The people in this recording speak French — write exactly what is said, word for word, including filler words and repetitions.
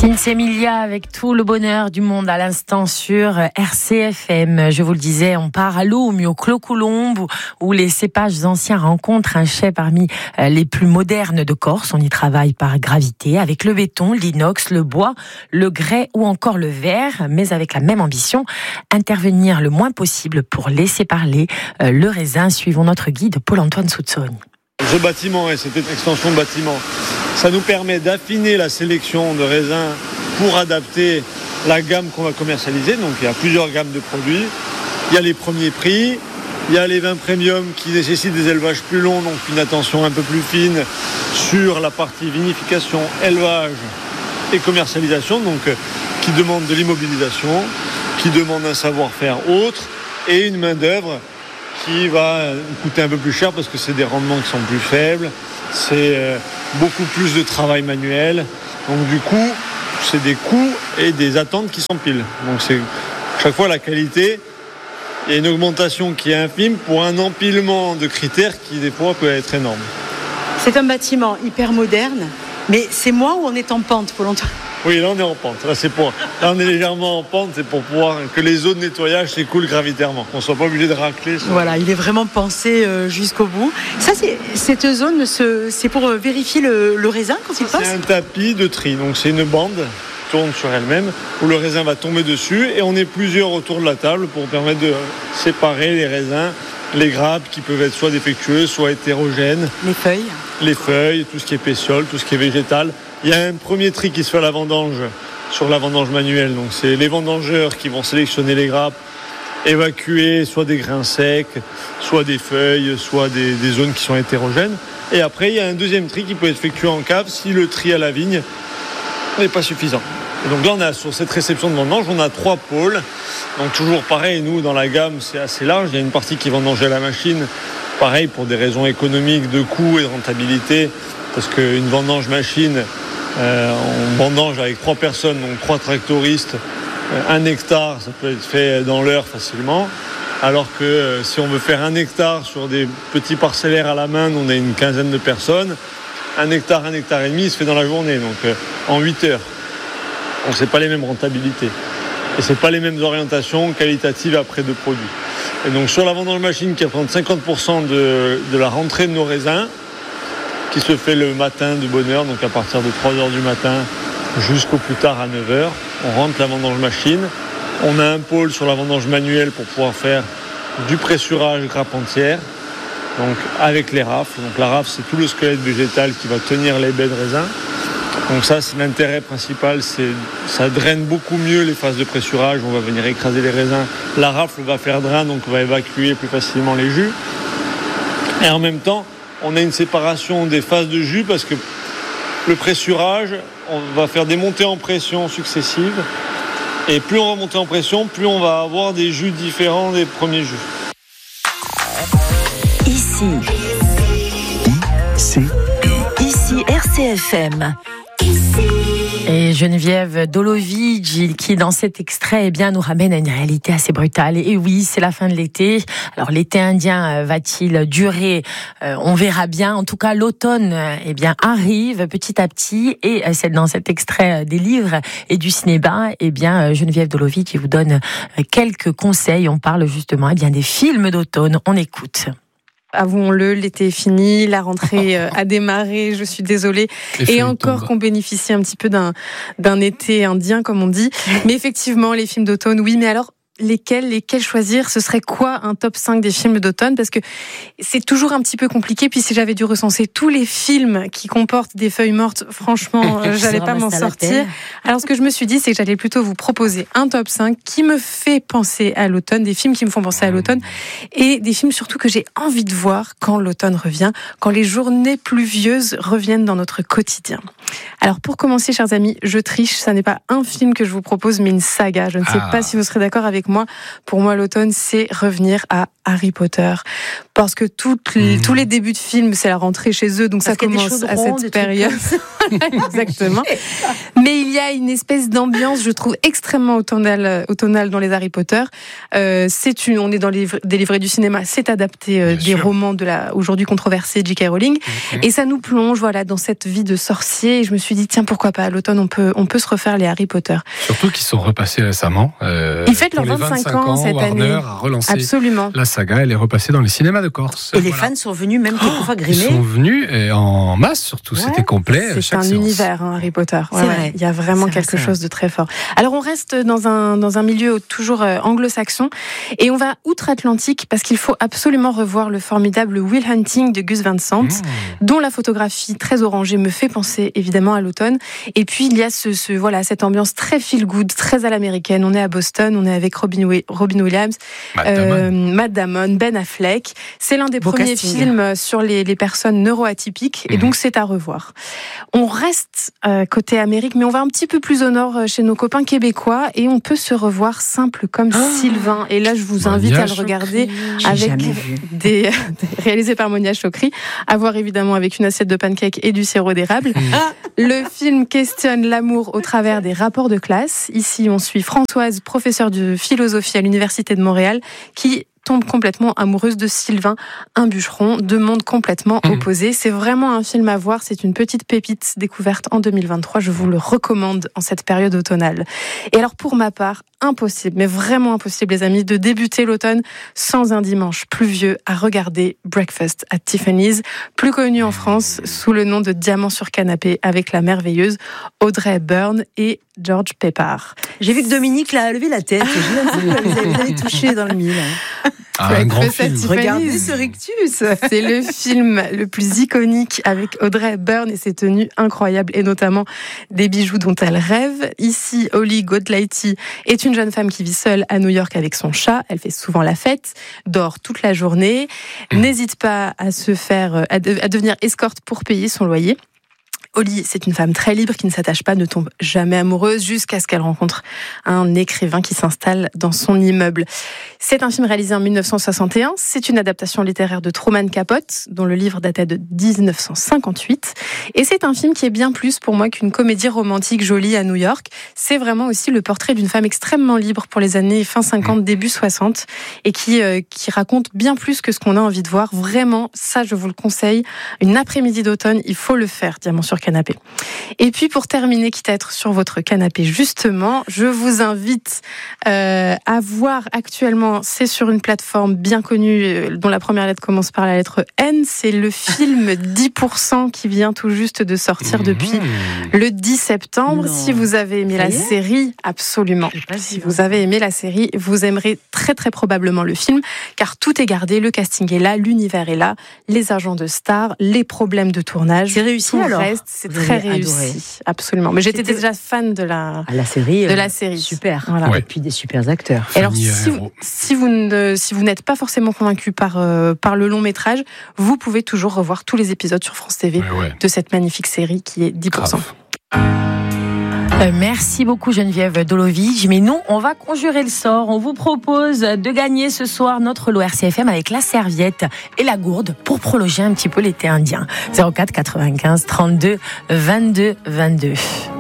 Cynthia Emilia avec tout le bonheur du monde à l'instant sur R C F M. Je vous le disais, on part à l'Aume, au Clos Colombe, où les cépages anciens rencontrent un chai parmi les plus modernes de Corse. On y travaille par gravité avec le béton, l'inox, le bois, le grès ou encore le verre, mais avec la même ambition, intervenir le moins possible pour laisser parler le raisin. Suivons notre guide Paul-Antoine Soutsogne. Ce bâtiment et cette extension de bâtiment, ça nous permet d'affiner la sélection de raisins pour adapter la gamme qu'on va commercialiser. Donc il y a plusieurs gammes de produits. Il y a les premiers prix, il y a les vins premium qui nécessitent des élevages plus longs, donc une attention un peu plus fine sur la partie vinification, élevage et commercialisation, donc qui demandent de l'immobilisation, qui demandent un savoir-faire autre et une main-d'œuvre qui va coûter un peu plus cher parce que c'est des rendements qui sont plus faibles, c'est euh, beaucoup plus de travail manuel. Donc du coup, c'est des coûts et des attentes qui s'empilent. Donc c'est chaque fois la qualité, il y a une augmentation qui est infime pour un empilement de critères qui des fois peut être énorme. C'est un bâtiment hyper moderne, mais c'est moi ou on est en pente pour longtemps ? Oui, là on est en pente. Là, c'est pour... là on est légèrement en pente, c'est pour pouvoir que les eaux de nettoyage s'écoulent gravitairement, qu'on ne soit pas obligé de racler. Sur... Voilà, il est vraiment pensé euh, jusqu'au bout. Ça, c'est, cette zone, ce, c'est pour vérifier le, le raisin quand il Ça, passe ? C'est un tapis de tri, donc c'est une bande qui tourne sur elle-même, où le raisin va tomber dessus, et on est plusieurs autour de la table pour permettre de séparer les raisins, les grappes qui peuvent être soit défectueuses, soit hétérogènes. Les feuilles. Les feuilles, tout ce qui est pétiole, tout ce qui est végétal. Il y a un premier tri qui se fait à la vendange, sur la vendange manuelle. Donc c'est les vendangeurs qui vont sélectionner les grappes, évacuer soit des grains secs, soit des feuilles, soit des, des zones qui sont hétérogènes. Et après, il y a un deuxième tri qui peut être effectué en cave si le tri à la vigne n'est pas suffisant. Et donc là, on a, sur cette réception de vendange, on a trois pôles. Donc toujours pareil, nous, dans la gamme, c'est assez large. Il y a une partie qui vendange à la machine. Pareil, pour des raisons économiques, de coût et de rentabilité. Parce qu'une vendange machine, euh, on vendange avec trois personnes, donc trois tractoristes. Un hectare, ça peut être fait dans l'heure facilement. Alors que euh, si on veut faire un hectare sur des petits parcellaires à la main, on a une quinzaine de personnes. Un hectare, un hectare et demi, il se fait dans la journée, donc euh, en huit heures. Donc c'est pas les mêmes rentabilités. Et c'est pas les mêmes orientations qualitatives après de produits. Et donc sur la vendange machine qui représente cinquante pour cent de, de la rentrée de nos raisins, qui se fait le matin de bonne heure, donc à partir de trois heures du matin jusqu'au plus tard à neuf heures, on rentre la vendange machine. On a un pôle sur la vendange manuelle pour pouvoir faire du pressurage grappe entière, donc avec les rafles. Donc la rafle, c'est tout le squelette végétal qui va tenir les baies de raisin. Donc ça, c'est l'intérêt principal, c'est ça draine beaucoup mieux les phases de pressurage. On va venir écraser les raisins. La rafle va faire drain, donc on va évacuer plus facilement les jus. Et en même temps, on a une séparation des phases de jus parce que le pressurage, on va faire des montées en pression successives. Et plus on va monter en pression, plus on va avoir des jus différents des premiers jus. Ici, ici, ici R C F M. Et Geneviève Dolovici qui dans cet extrait eh bien, nous ramène à une réalité assez brutale. Et oui, c'est la fin de l'été. Alors l'été indien va-t-il durer ? euh, On verra bien. En tout cas, l'automne eh bien, arrive petit à petit. Et c'est dans cet extrait des livres et du cinéma, eh bien, Geneviève Dolovici qui vous donne quelques conseils. On parle justement eh bien, des films d'automne. On écoute. Avouons-le, l'été est fini, la rentrée a démarré, je suis désolée. Et encore tombe. Qu'on bénéficie un petit peu d'un, d'un été indien, comme on dit. Mais effectivement, les films d'automne, oui, mais alors... Lesquels, lesquels choisir ? Ce serait quoi un top cinq des films d'automne ? Parce que c'est toujours un petit peu compliqué. Puis si j'avais dû recenser tous les films qui comportent des feuilles mortes, franchement, euh, j'allais pas m'en sortir. Alors ce que je me suis dit, c'est que j'allais plutôt vous proposer un top cinq qui me fait penser à l'automne, des films qui me font penser à l'automne, et des films surtout que j'ai envie de voir quand l'automne revient, quand les journées pluvieuses reviennent dans notre quotidien. Alors pour commencer, chers amis, je triche, ça n'est pas un film que je vous propose, mais une saga. Je ne sais ah. pas si vous serez d'accord avec moi. Pour moi, l'automne, c'est revenir à Harry Potter, parce que toutes les, mmh. tous les débuts de films, c'est la rentrée chez eux, donc parce ça commence à cette période. Exactement. Mais il y a une espèce d'ambiance, je trouve, extrêmement automnale, automnale dans les Harry Potter. Euh, c'est une, on est dans les, des livrets du cinéma, c'est adapté euh, des sûr. romans de la aujourd'hui controversée J K Rowling, mmh. et ça nous plonge, voilà, dans cette vie de sorcier. Et je me suis dit, tiens, pourquoi pas à l'automne, on peut, on peut se refaire les Harry Potter. Surtout qu'ils sont repassés récemment. Euh, Ils fêtent leurs vingt-cinq ans cette Warner année. A relancé Absolument. La saga, elle est repassée dans les cinémas de Corse. Et voilà. Les fans sont venus même quelquefois grimés. Ils sont venus et en masse, surtout, ouais. C'était complet. C'est chaque un séance. univers, hein, Harry Potter. Ouais, c'est ouais. vrai. Il y a vraiment c'est quelque vrai, chose de très fort. Alors on reste dans un dans un milieu toujours euh, anglo-saxon et on va outre-Atlantique parce qu'il faut absolument revoir le formidable Will Hunting de Gus Van Sant, mmh. dont la photographie très orangée me fait penser évidemment à l'automne. Et puis il y a ce, ce voilà cette ambiance très feel good, très à l'américaine. On est à Boston, on est avec Robin, Robin Williams, Matt, euh, Damon. Matt Damon, Ben Affleck. C'est l'un des Beau premiers casting. films sur les, les personnes neuroatypiques et mmh. donc c'est à revoir. On reste euh, côté Amérique, mais on va un petit peu plus au nord chez nos copains québécois et on peut se revoir simple comme oh Sylvain. Et là, je vous invite Monia à le regarder Chokri. avec des, des réalisé par Monia Chokri, à voir évidemment avec une assiette de pancakes et du sirop d'érable. Le film questionne l'amour au travers des rapports de classe. Ici, on suit Françoise, professeure de philosophie à l'Université de Montréal, qui tombe complètement amoureuse de Sylvain, un bûcheron, deux mondes complètement mmh. opposés. C'est vraiment un film à voir, c'est une petite pépite découverte en deux mille vingt-trois, je vous le recommande en cette période automnale. Et alors pour ma part, impossible, mais vraiment impossible les amis, de débuter l'automne sans un dimanche pluvieux à regarder Breakfast at Tiffany's, plus connu en France sous le nom de Diamant sur canapé avec la merveilleuse Audrey Hepburn et George Peppard. J'ai vu que Dominique l'a levé la tête. Vous avez, vous avez touché dans le mille. Ah, un grand film. Regardez ce rictus. C'est le film le plus iconique avec Audrey Hepburn et ses tenues incroyables et notamment des bijoux dont elle rêve. Ici, Holly Golightly est une jeune femme qui vit seule à New York avec son chat. Elle fait souvent la fête, dort toute la journée, mmh. n'hésite pas à se faire, à, de, à devenir escorte pour payer son loyer. Holly, c'est une femme très libre qui ne s'attache pas, ne tombe jamais amoureuse jusqu'à ce qu'elle rencontre un écrivain qui s'installe dans son immeuble. C'est un film réalisé en dix-neuf cent soixante et un. C'est une adaptation littéraire de Truman Capote, dont le livre datait de dix-neuf cent cinquante-huit. Et c'est un film qui est bien plus pour moi qu'une comédie romantique jolie à New York. C'est vraiment aussi le portrait d'une femme extrêmement libre pour les années fin cinquante, début soixante, et qui, euh, qui raconte bien plus que ce qu'on a envie de voir. Vraiment, ça, je vous le conseille. Une après-midi d'automne, il faut le faire, Diamant sur canapé. Et puis pour terminer, quitte à être sur votre canapé justement, je vous invite euh, à voir actuellement, c'est sur une plateforme bien connue euh, dont la première lettre commence par la lettre N, c'est le film dix pour cent qui vient tout juste de sortir mmh. depuis le dix septembre. Non. Si vous avez aimé la série, absolument. Si vous avez aimé la série, vous aimerez très très probablement le film, car tout est gardé, le casting est là, l'univers est là, les agents de stars, les problèmes de tournage. C'est réussi alors. Reste, c'est très réussi, adoré. Absolument. Mais j'étais C'était... déjà fan de la, ah, la série. De la série. Super. Voilà. Ouais. Et puis des super acteurs. Et alors, si vous, si vous ne, si vous n'êtes pas forcément convaincu par euh, par le long métrage, vous pouvez toujours revoir tous les épisodes sur France T V ouais, ouais. de cette magnifique série qui est dix pour cent. Euh, merci beaucoup Geneviève Dolovic. Mais nous, on va conjurer le sort. On vous propose de gagner ce soir notre lot R C F M avec la serviette et la gourde pour prolonger un petit peu l'été indien. zéro quatre quatre-vingt-quinze trente-deux vingt-deux vingt-deux.